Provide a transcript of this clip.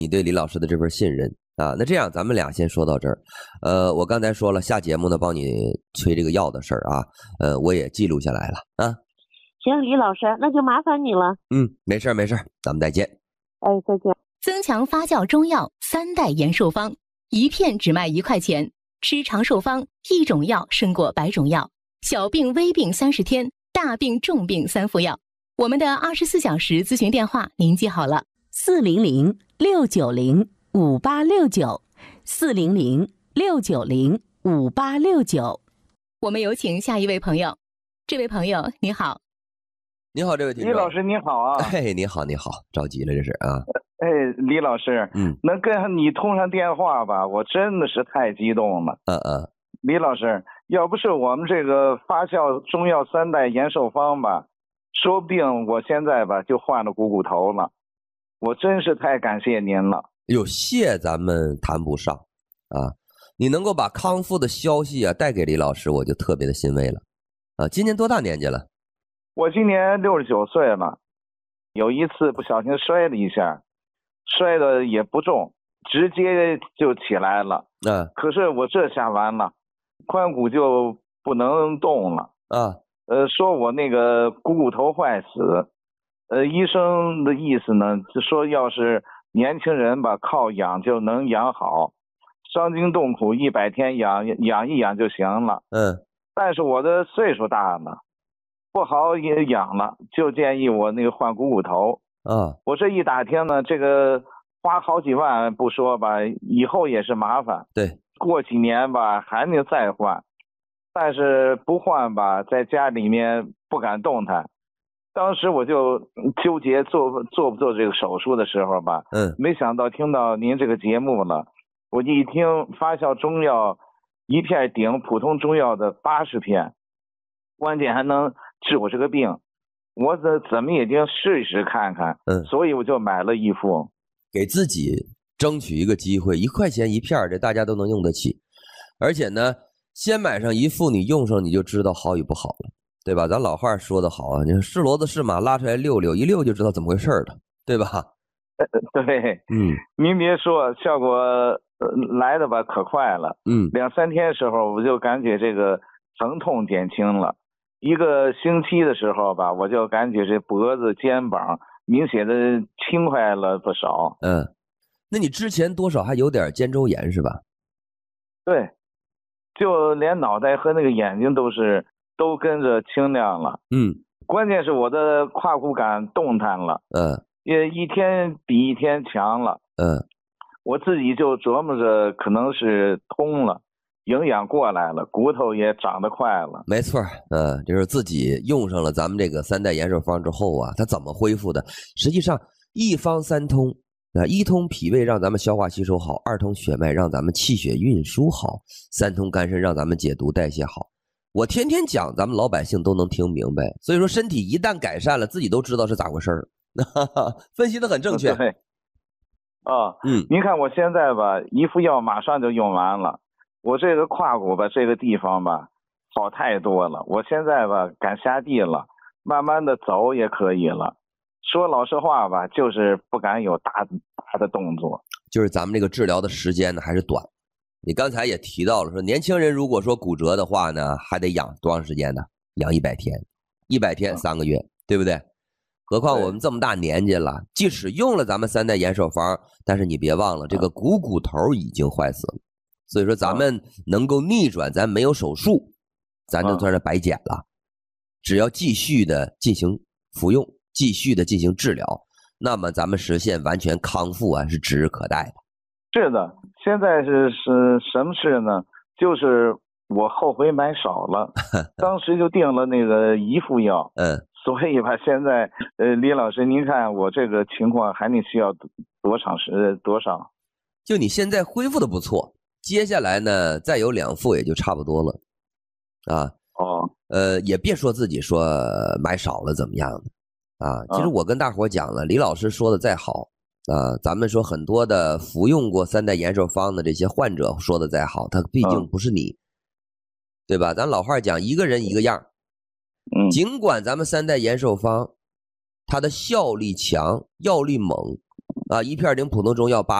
你对李老师的这份信任啊。那这样咱们俩先说到这儿。我刚才说了，下节目呢帮你催这个药的事儿啊，我也记录下来了啊。 行，李老师，那就麻烦你了。 没事没事，咱们再见。 哎，再见。 增强发酵中药3代延寿方，一片只卖1块钱，吃长寿方，一种药胜过100种药，小病微病30天，大病重病3副药。我们的24小时咨询电话您记好了，400-690-5869，400-690-5869。我们有请下一位朋友。这位朋友你好。 你好，这位听众。 李老师你好啊。 哎，你好，着急了这是啊。 哎，李老师，能跟你通上电话吧，我真的是太激动了。李老师，要不是我们这个发酵中药3代延寿方吧，说不定我现在吧就患了股骨头了。我真是太感谢您了。 有谢咱们谈不上啊，你能够把康复的消息啊带给李老师，我就特别的欣慰了啊。今年多大年纪了？ 我今年69岁了。有一次不小心摔了一下，摔的也不重，直接就起来了。可是我这下完了，髋骨就不能动了啊。说我那个股骨头坏死。医生的意思呢，就说要是年轻人吧，靠养就能养好，伤筋动骨100天养一养就行了。但是我的岁数大了，不好也养了，就建议我那个换股骨头。我这一打听呢，这个花好几万不说吧，以后也是麻烦。 对， 过几年吧还能再换，但是不换吧，在家里面不敢动弹。当时我就纠结做不做这个手术的时候吧，没想到听到您这个节目了，我一听发酵中药一片顶普通中药的80片，关键还能治我这个病，我怎么也得试一试看看。所以我就买了一副， 给自己争取一个机会，1块钱1片，这大家都能用得起。而且呢，先买上一副，你用上你就知道好与不好了。对吧？咱老话说得好啊，你是骡子是马拉出来溜溜，一溜就知道怎么回事了，对吧？ 对，您别说，效果来的吧可快了。2、3天的时候我就感觉这个疼痛减轻了，1个星期的时候吧，我就感觉这脖子肩膀明显的轻快了不少。 那你之前多少还有点肩周炎是吧？ 对，就连脑袋和那个眼睛都跟着清亮了。关键是我的胯骨感动弹了。也一天比一天强了。我自己就琢磨着可能是通了，营养过来了，骨头也长得快了。 没错。就是自己用上了咱们这个3代延寿方之后啊，它怎么恢复的？实际上一方3通，一通脾胃让咱们消化吸收好，2通血脉让咱们气血运输好，3通肝肾让咱们解毒代谢好。我天天讲，咱们老百姓都能听明白。所以说身体一旦改善了，自己都知道是咋回事儿。分析的很正确。 对。您看我现在吧，一副药马上就用完了，我这个胯骨吧，这个地方吧好太多了。我现在吧敢下地了，慢慢的走也可以了。说老实话吧，就是不敢有大的动作。 就是咱们这个治疗的时间呢还是短。你刚才也提到了，说年轻人如果说骨折的话呢，还得养多长时间呢？养100天，100天3个月，对不对？何况我们这么大年纪了，即使用了咱们3代延寿方，但是你别忘了，这个股骨头已经坏死了。所以说咱们能够逆转，咱没有手术，咱就算是白捡了。只要继续的进行服用，继续的进行治疗，那么咱们实现完全康复啊，是指日可待的。 是的，现在是什么事呢？就是我后悔买少了，当时就定了那个1副药。所以吧，现在李老师，您看我这个情况还得需要多少？ 就你现在恢复的不错，接下来呢再有2副也就差不多了啊。也别说自己说买少了怎么样的啊。其实我跟大伙讲了，李老师说的再好啊，咱们说很多的服用过3代延寿方的这些患者说的再好，他毕竟不是你，对吧？咱老话讲，一个人一个样。尽管咱们3代延寿方它的效力强，药力猛啊，一片顶普通中药